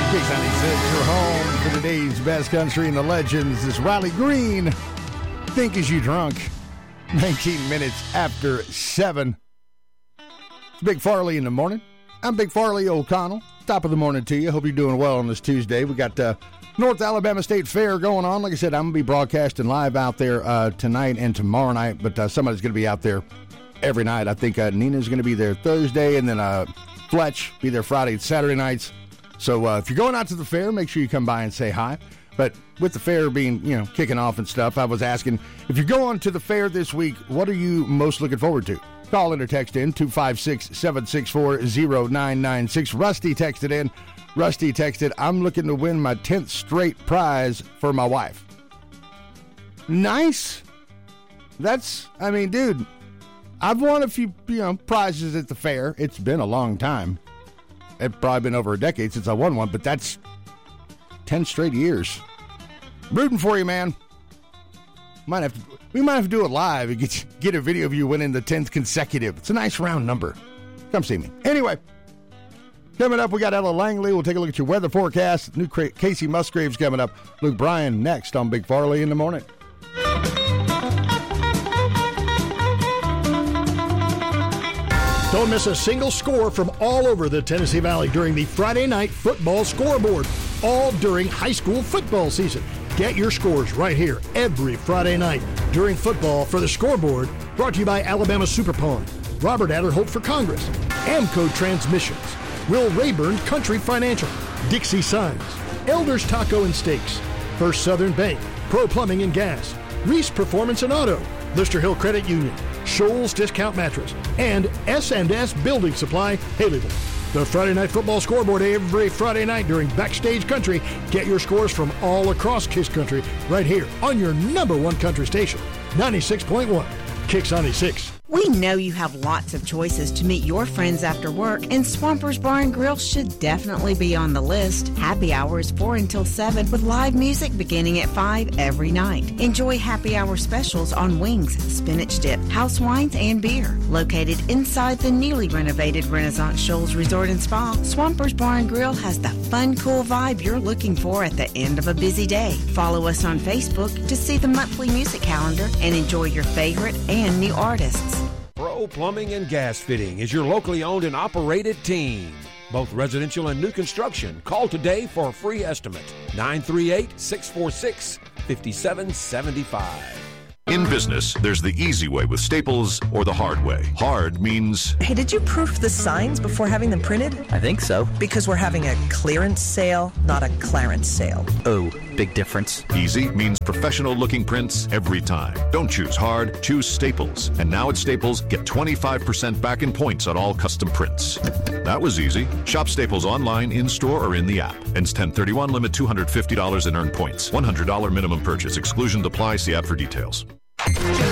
K96, your home for today's best country and the legends. This Riley Green, Think Is You Drunk, 19 minutes after 7. It's Big Farley in the morning. I'm Big Farley O'Connell. Top of the morning to you. Hope you're doing well on this Tuesday. We got North Alabama State Fair going on. Like I said, I'm going to be broadcasting live out there tonight and tomorrow night, but somebody's going to be out there every night. I think Nina's going to be there Thursday, and then Fletch be there Friday and Saturday nights. So if you're going out to the fair, make sure you come by and say hi. But with the fair being, kicking off and stuff, I was asking, if you're going to the fair this week, what are you most looking forward to? Call in or text in, 256-764-0996. Rusty texted in. Rusty texted, I'm looking to win my 10th straight prize for my wife. Nice. Dude, I've won a few, prizes at the fair. It's been a long time. It's probably been over a decade since I won one, but that's 10 straight years. Rooting for you, man. We might have to do it live and get a video of you winning the 10th consecutive. It's a nice round number. Come see me. Anyway, coming up, we got Ella Langley. We'll take a look at your weather forecast. New Casey Musgraves coming up. Luke Bryan next on Big Farley in the morning. Don't miss a single score from all over the Tennessee Valley during the Friday Night Football Scoreboard, all during high school football season. Get your scores right here every Friday night during football for the Scoreboard, brought to you by Alabama Super Pawn, Robert Adler Hope for Congress, Amco Transmissions, Will Rayburn Country Financial, Dixie Signs, Elders Taco and Steaks, First Southern Bank, Pro Plumbing and Gas, Reese Performance and Auto, Lister Hill Credit Union, Shoals Discount Mattress, and S&S Building Supply, Haleyville. The Friday Night Football Scoreboard every Friday night during Backstage Country. Get your scores from all across Kiss Country right here on your number one country station, 96.1 Kicks 96. We know you have lots of choices to meet your friends after work, and Swampers Bar and Grill should definitely be on the list. Happy hours 4 until 7 with live music beginning at 5 every night. Enjoy happy hour specials on wings, spinach dip, house wines, and beer. Located inside the newly renovated Renaissance Shoals Resort and Spa, Swampers Bar and Grill has the fun, cool vibe you're looking for at the end of a busy day. Follow us on Facebook to see the monthly music calendar and enjoy your favorite and new artists. Pro Plumbing and Gas Fitting is your locally owned and operated team. Both residential and new construction. Call today for a free estimate. 938-646-5775. In business, there's the easy way with Staples or the hard way. Hard means... Hey, did you proof the signs before having them printed? I think so. Because we're having a clearance sale, not a clarence sale. Oh, big difference. Easy means professional-looking prints every time. Don't choose hard, choose Staples. And now at Staples, get 25% back in points on all custom prints. That was easy. Shop Staples online, in-store, or in the app. Ends 10/31, limit $250 and earn points. $100 minimum purchase. Exclusions apply. See app for details.